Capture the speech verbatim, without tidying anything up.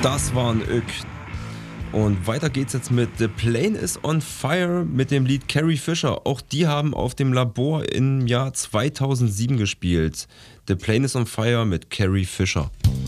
Das war ein Ök. Und weiter geht's jetzt mit The Plane is on Fire mit dem Lied Carrie Fisher. Auch die haben auf dem Labor im Jahr zweitausendsieben gespielt. The Plane is on Fire mit Carrie Fisher.